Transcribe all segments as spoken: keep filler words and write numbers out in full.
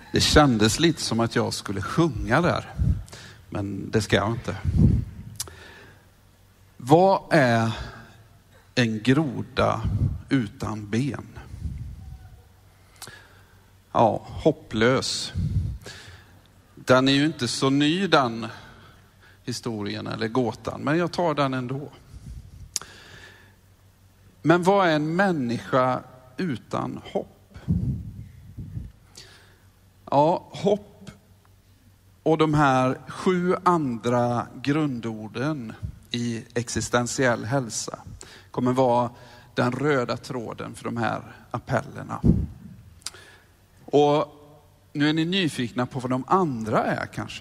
Det kändes lite som att jag skulle sjunga där, men det ska jag inte. Vad är en groda utan ben? Ja, hopplös. Den är ju inte så ny, den historien eller gåtan, men jag tar den ändå. Men vad är en människa utan hopp? Ja, hopp och de här sju andra grundorden i existentiell hälsa kommer vara den röda tråden för de här appellerna. Och nu är ni nyfikna på vad de andra är kanske.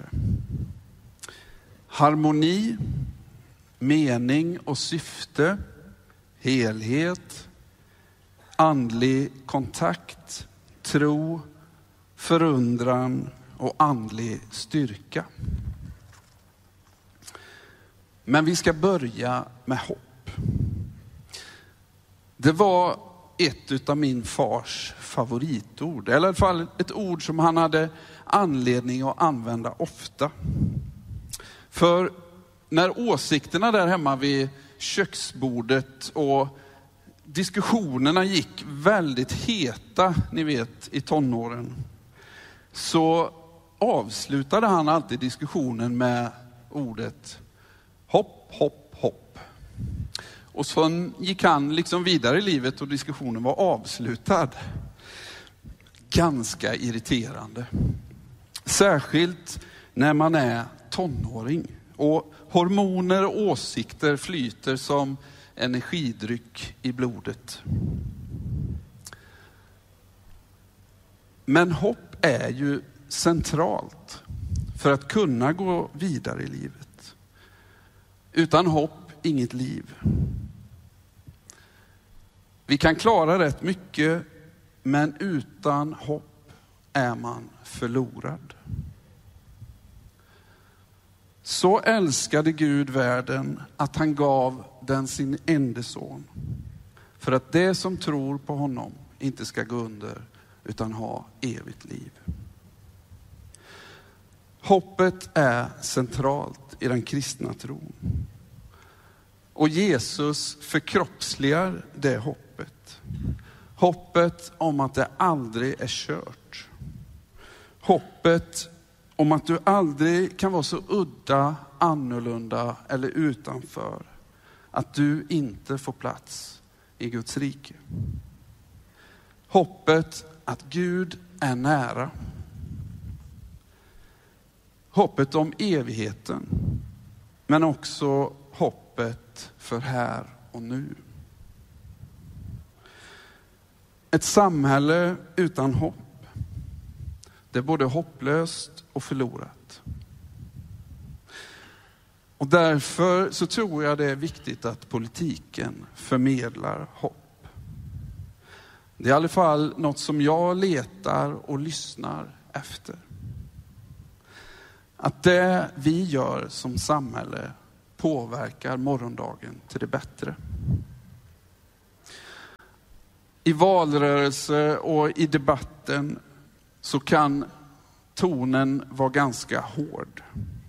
Harmoni, mening och syfte, helhet, andlig kontakt, tro, förundran och andlig styrka. Men vi ska börja med hopp. Det var ett av min fars favoritord. Eller i alla fall ett ord som han hade anledning att använda ofta. För när åsikterna där hemma vid köksbordet och diskussionerna gick väldigt heta, ni vet, i tonåren, så avslutade han alltid diskussionen med ordet hopp, hopp, hopp. Och så gick han liksom vidare i livet och diskussionen var avslutad. Ganska irriterande. Särskilt när man är tonåring och hormoner och åsikter flyter som energidryck i blodet. Men hopp är ju centralt för att kunna gå vidare i livet. Utan hopp, inget liv. Vi kan klara rätt mycket, men utan hopp är man förlorad. Så älskade Gud världen att han gav den sin enda son. För att det som tror på honom inte ska gå under utan ha evigt liv. Hoppet är centralt i den kristna tron. Och Jesus förkroppsligar det hoppet. Hoppet om att det aldrig är kört. Hoppet om att du aldrig kan vara så udda, annorlunda eller utanför att du inte får plats i Guds rike. Hoppet att Gud är nära. Hoppet om evigheten, men också hoppet för här och nu. Ett samhälle utan hopp, det är både hopplöst och förlorat. Och därför så tror jag det är viktigt att politiken förmedlar hopp. Det är i alla fall något som jag letar och lyssnar efter. Att det vi gör som samhälle påverkar morgondagen till det bättre. I valrörelse och i debatten så kan tonen vara ganska hård.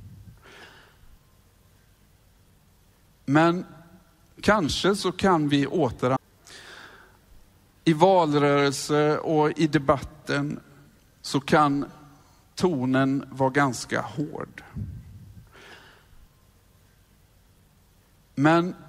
Men kanske så kan vi återanvända. I valrörelse och i debatten så kan tonen vara ganska hård. Men